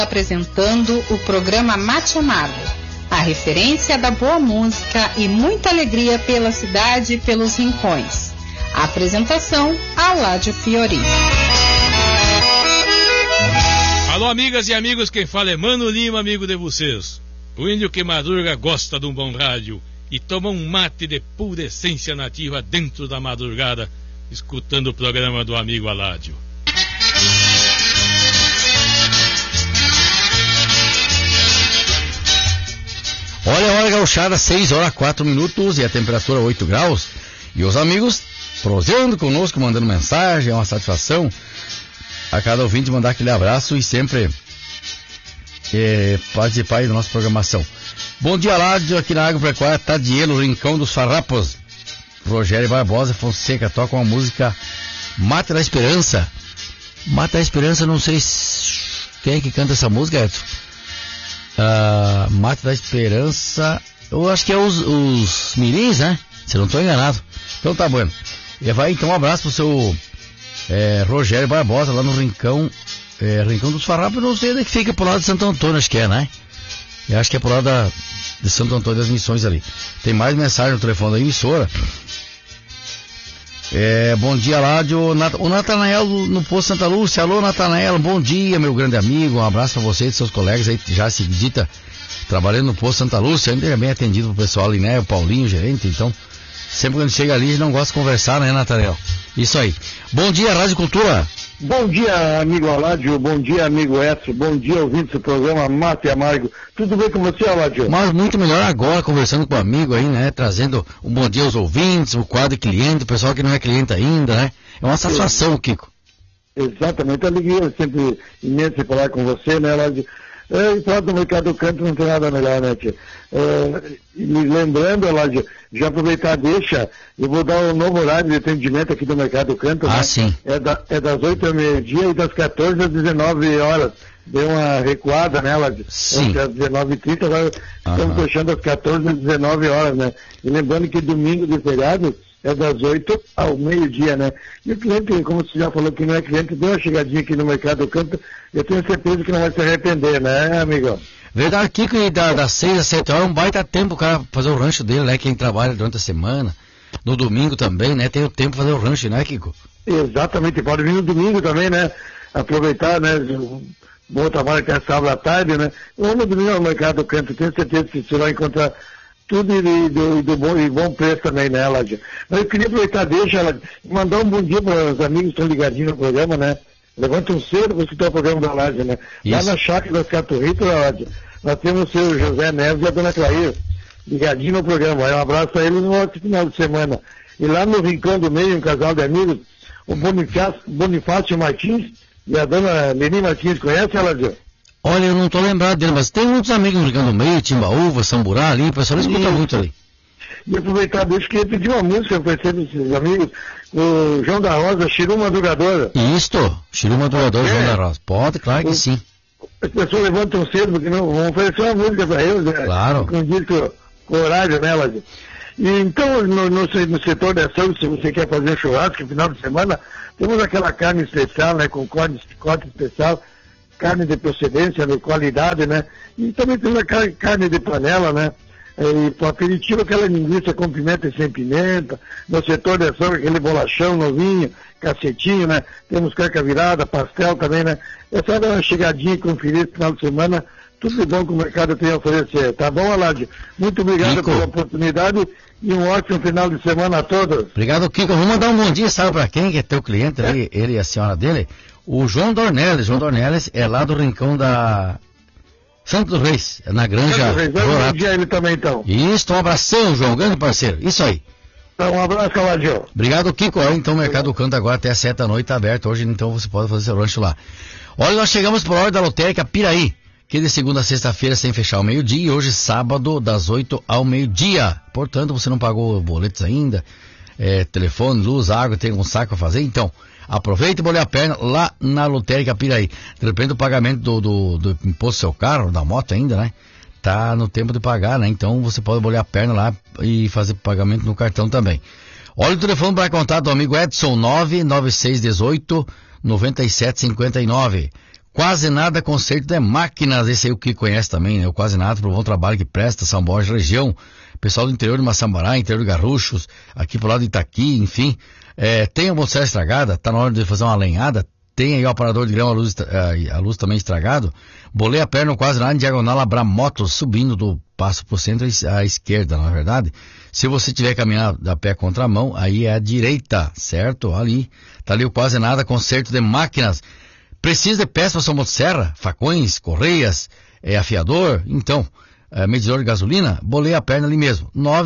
Apresentando o programa Mate Amargo, a referência da boa música e muita alegria pela cidade e pelos rincões. A apresentação, Aládio Fiori. Alô, amigas e amigos, quem fala é Mano Lima, amigo de vocês. O índio que madruga gosta de um bom rádio e toma um mate de pura essência nativa dentro da madrugada, escutando o programa do amigo Aládio. Olha a hora gauchada, 6h04 e a temperatura 8 graus. E os amigos prosseando conosco, mandando mensagem, é uma satisfação a cada ouvinte mandar aquele abraço e sempre participar aí da nossa programação. Bom dia, Aládio, aqui na Agropecuária Tadielo, Rincão dos Farrapos. Rogério Barbosa Fonseca toca uma música Mate da Esperança. Mate da Esperança, não sei quem é que canta essa música, Edson. Mate da Esperança, eu acho que é os mirins, né? Se eu não estou enganado. Então tá bom. E vai então um abraço pro seu Rogério Barbosa lá no Rincão dos Farrapos. Não sei onde é que fica, pro lado de Santo Antônio, acho que é, né? Eu acho que é pro lado de Santo Antônio das Missões ali. Tem mais mensagem no telefone da emissora. Bom dia, Aládio. O Natanael no Posto Santa Lúcia. Alô, Natanael, bom dia, meu grande amigo. Um abraço para você e seus colegas aí, já se visita trabalhando no Posto Santa Lúcia. Ainda é bem atendido pro pessoal ali, né? O Paulinho, o gerente. Então, sempre quando chega ali, a gente não gosta de conversar, né, Natanael? Isso aí. Bom dia, Rádio Cultura. Bom dia, amigo Aládio. Bom dia, amigo Edson. Bom dia, ouvintes do programa Mate Amargo. Tudo bem com você, Aládio? Mas muito melhor agora, conversando com o amigo aí, né? Trazendo um bom dia aos ouvintes, o quadro cliente, o pessoal que não é cliente ainda, né? É uma satisfação, Kiko. Exatamente. Alegria sempre imensa falar com você, né, Aládio? E falar do Mercado do Canto não tem nada melhor, né, tia? Me lembrando, Aládio, já aproveitar deixa, eu vou dar um novo horário de atendimento aqui do Mercado do Canto. Ah, né? sim. É das 8 ao meio-dia e das 14 às 19 horas. Deu uma recuada, né, Aládio? Sim. Às 19h30, agora estamos fechando às 14 às 19 horas, né? E lembrando que domingo de feriado é das 8 ao meio-dia, né? E o cliente, como você já falou que não é cliente, deu uma chegadinha aqui no Mercado do Canto, eu tenho certeza que não vai se arrepender, né, amigo? Verdade, Kiko, e das 6 às 7 horas, um baita tempo o cara fazer o rancho dele, né? Quem trabalha durante a semana, no domingo também, né? Tem o tempo pra fazer o rancho, né, Kiko? Exatamente, pode vir no domingo também, né? Aproveitar, né? Bom trabalho até sábado à tarde, né? Vamos no domingo no Mercado do Canto, tenho certeza que você vai encontrar tudo e bom preço também, né, Aládio? Mas eu queria aproveitar, Aládio, mandar um bom dia para os amigos que estão ligadinhos no programa, né? Levantam cedo para escutar o programa da Aládio, né? Isso. Lá na Chácara das Caturritas, Aládio, nós temos o seu José Neves e a dona Clair ligadinho no programa. Um abraço a eles no outro final de semana. E lá no Rincão do Meio, um casal de amigos, o Bonifácio Martins e a dona Leni Martins, conhece, Aládio? Olha, eu não tô lembrado dele, mas tem muitos amigos no Rincão do Meio, Timbaúva, Samburá ali, o pessoal escuta muito ali. E aproveitar deixa que eu pedi uma música para esses amigos, o João da Rosa, Chiru Madrugadora. Isto, Chiru Madrugadora, João da Rosa. Pode, claro que sim. As pessoas levantam cedo, porque não vão oferecer uma música para eles, né? Claro. Com disco, com horário, né, Lázaro? E então, no setor de ação, se você quer fazer um churrasco no final de semana, temos aquela carne especial, né, com corte especial, carne de procedência, de qualidade, né? E também temos a carne de panela, né? E para aperitivo, aquela linguiça com pimenta e sem pimenta. No setor de ação, aquele bolachão novinho, cacetinho, né? Temos carca virada, pastel também, né? É só dar uma chegadinha e conferir no final de semana. Tudo de bom que o mercado tem a oferecer. Tá bom, Aládio? Muito obrigado, Kiko, pela oportunidade e um ótimo final de semana a todos. Obrigado, Kiko. Vamos mandar um bom dia, sabe para quem que é teu cliente ali, ele e a senhora dele? O João Dornelles. João Dornelles é lá do Rincão da Santo dos Reis, na Granja. Bom dia ele também, então. Isso, um abração, João, grande parceiro. Isso aí. Então, um abraço, Aládio. Obrigado, Kiko. Então, o Mercado do Canto agora até às 7 da noite tá aberto. Hoje, então, você pode fazer seu rancho lá. Olha, nós chegamos por hora da lotérica Piraí, que de segunda a sexta-feira sem fechar ao meio-dia, e hoje sábado das 8 ao meio-dia. Portanto, você não pagou boletos ainda, telefone, luz, água, tem um saco a fazer, então aproveita e bolhe a perna lá na lotérica Piraí. De repente o pagamento do imposto do seu carro, da moto ainda, né? Tá no tempo de pagar, né? Então você pode bolhar a perna lá e fazer pagamento no cartão também. Olha o telefone para contato do amigo Edson, 99618 9759. Quase Nada Conserto de Máquinas, esse aí o que conhece também, né? O Quase Nada, pro bom trabalho que presta, São Borja região, pessoal do interior de Maçambará, interior de Garruchos, aqui pro lado de Itaqui, enfim. Tem a motosserra estragada, tá na hora de fazer uma lenhada, tem aí o aparador de grama, a luz também estragado. Bolei a perna Quase Nada em diagonal Abramotos, subindo do Passo pro centro à esquerda, na verdade. Se você tiver caminhando a pé contramão, aí é a direita, certo? Ali, tá ali o Quase Nada Conserto de Máquinas. Precisa de peças para sua motosserra? Facões, correias, afiador? Então, medidor de gasolina? Bolei a perna ali mesmo.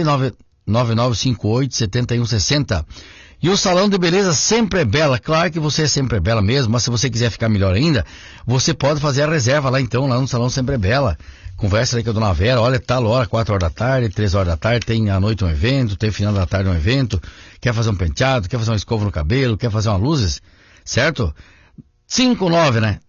99958-7160. E o Salão de Beleza Sempre é Bela. Claro que você é sempre é bela mesmo, mas se você quiser ficar melhor ainda, você pode fazer a reserva lá então, lá no Salão Sempre é Bela. Conversa aí com a dona Vera, olha, tal hora, 4 horas da tarde, 3 horas da tarde, tem à noite um evento, tem final da tarde um evento, quer fazer um penteado, quer fazer uma escova no cabelo, quer fazer uma luzes, certo? 59, né?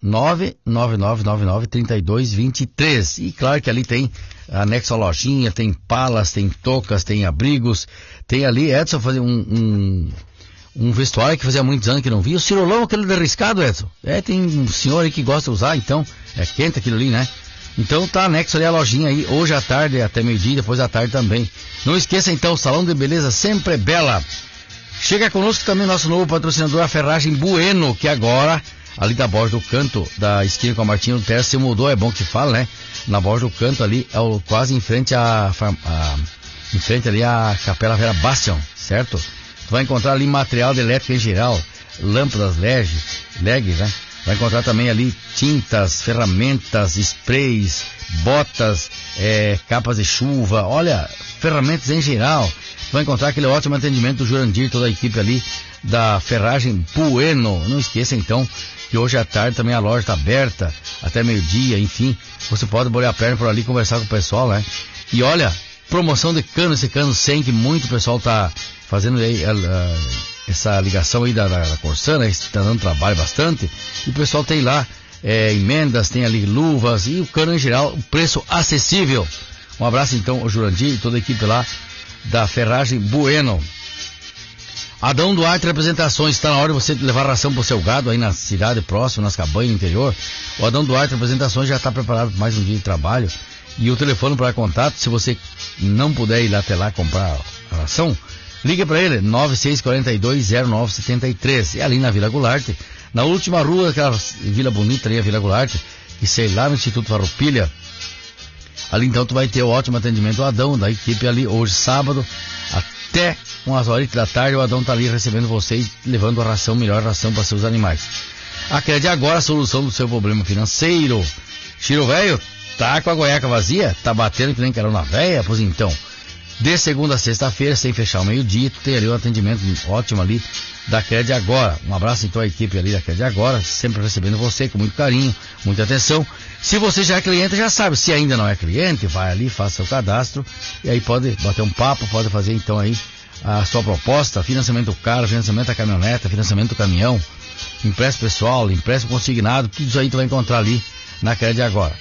999993223. E claro que ali tem anexo à lojinha, tem palas, tem toucas, tem abrigos, tem ali, Edson, fazer um vestuário que fazia muitos anos que não via. O cirolão, aquele de riscado, Edson. Tem um senhor aí que gosta de usar, então, é quente aquilo ali, né? Então tá anexo ali a lojinha aí, hoje à tarde até meio-dia, depois à tarde também. Não esqueça então, o Salão de Beleza Sempre é Bela. Chega conosco também nosso novo patrocinador, a Ferragem Bueno, que agora, ali da Borja do Canto, da esquina com a Martinho do Terra, se mudou, é bom que fala, né? Na Borja do Canto ali, quase em frente em frente ali a Capela Vera Bastion, certo? Tu vai encontrar ali material de elétrica em geral, lâmpadas LEDs, né? Vai encontrar também ali tintas, ferramentas, sprays, botas, capas de chuva, olha, ferramentas em geral. Vai encontrar aquele ótimo atendimento do Jurandir, toda a equipe ali da Ferragem Bueno. Não esqueça então que hoje à tarde também a loja está aberta até meio-dia, enfim, você pode bolhar a perna por ali, conversar com o pessoal, né? E olha, promoção de cano, esse cano 100 que muito pessoal tá fazendo aí essa ligação aí da Corsana, está dando trabalho bastante, e o pessoal tem lá emendas, tem ali luvas e o cano em geral, o preço acessível. Um abraço então ao Jurandir e toda a equipe lá da Ferragem Bueno. Adão Duarte Representações, está na hora de você levar ração pro seu gado aí na cidade próxima, nas cabanhas, no interior. O Adão Duarte Representações já está preparado para mais um dia de trabalho. E o telefone para contato, se você não puder ir lá até lá comprar a ração, liga para ele, 96420973. É ali na Vila Goulart, na última rua daquela Vila Bonita ali, a Vila Goulart, que sei lá no Instituto Farroupilha. Ali então tu vai ter o ótimo atendimento do Adão, da equipe ali, hoje sábado, até umas horas da tarde, o Adão tá ali recebendo você e levando a ração, melhor ração para seus animais. Acredite agora a solução do seu problema financeiro. Chiro velho, tá com a goiaca vazia? Tá batendo que nem carona véia? Pois então, de segunda a sexta-feira, sem fechar o meio-dia, tu tem ali um atendimento ótimo ali da Crede Agora. Um abraço então à equipe ali da Crede Agora, sempre recebendo você com muito carinho, muita atenção. Se você já é cliente, já sabe. Se ainda não é cliente, vai ali, faça seu cadastro e aí pode bater um papo, pode fazer então aí a sua proposta, financiamento do carro, financiamento da caminhoneta, financiamento do caminhão, empréstimo pessoal, empréstimo consignado, tudo isso aí tu vai encontrar ali na Crede Agora.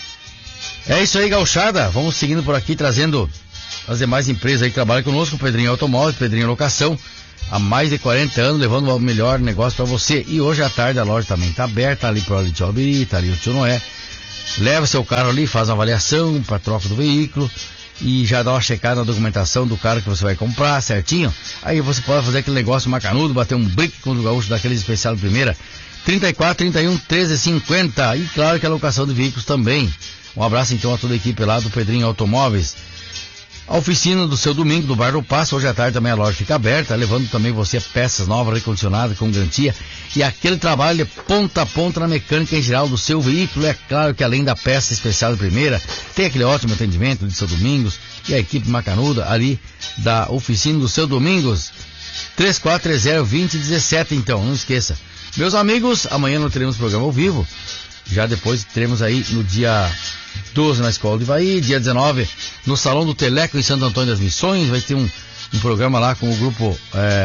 É isso aí, gauchada. Vamos seguindo por aqui, trazendo as demais empresas aí que trabalham conosco, Pedrinho Automóveis, Pedrinho Locação, há mais de 40 anos, levando o melhor negócio para você. E hoje à tarde a loja também está aberta, ali pro Tio Albiri, tá ali o Tio Noé. Leva seu carro ali, faz uma avaliação para troca do veículo e já dá uma checada na documentação do carro que você vai comprar, certinho. Aí você pode fazer aquele negócio macanudo, bater um brick com o gaúcho daqueles especial de primeira. 34, 31, 13, 50. E claro que a locação de veículos também. Um abraço então a toda a equipe lá do Pedrinho Automóveis. A oficina do seu domingo do Bar do Passo, hoje à tarde também a loja fica aberta, levando também você peças novas, recondicionadas, com garantia, e aquele trabalho de ponta a ponta na mecânica em geral do seu veículo. É claro que além da peça especial de primeira, tem aquele ótimo atendimento de seu Domingos, e a equipe macanuda ali da oficina do seu Domingos, 3430-2017, então, não esqueça. Meus amigos, amanhã não teremos programa ao vivo, já depois teremos aí no dia 12 na Escola de Ivaí, dia 19 no Salão do Teleco em Santo Antônio das Missões, vai ter um programa lá com o grupo,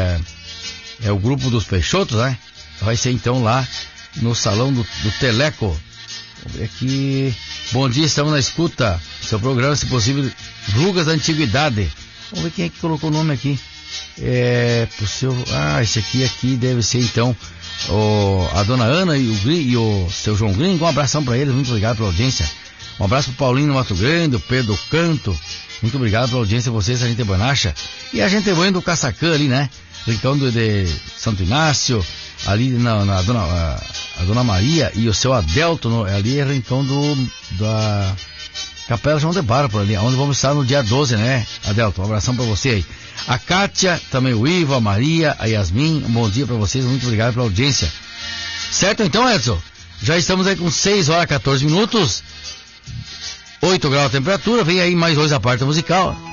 o grupo dos Peixotos, né? Vai ser então lá no Salão do Teleco. Vamos ver aqui. Bom dia, estamos na escuta. Seu programa, se possível, Rugas da Antiguidade. Vamos ver quem é que colocou o nome aqui. pro seu... esse aqui deve ser então a dona Ana e o seu João Gringo. Um abração para eles, muito obrigado pela audiência. Um abraço pro Paulinho no Mato Grande, o Pedro Canto, muito obrigado pela audiência de vocês, a gente é Bonacha. E a gente é bueno do Caçacã ali, né? Rincão de Santo Inácio, ali a Dona Maria e o seu Adelto, ali é rincão da Capela João de Barro, por ali, onde vamos estar no dia 12, né, Adelto? Um abração pra você aí. A Kátia, também o Ivo, a Maria, a Yasmin, um bom dia pra vocês, muito obrigado pela audiência. Certo então, Edson? Já estamos aí com 6 horas 14 minutos, 8 graus a temperatura, vem aí mais 2 a parte musical.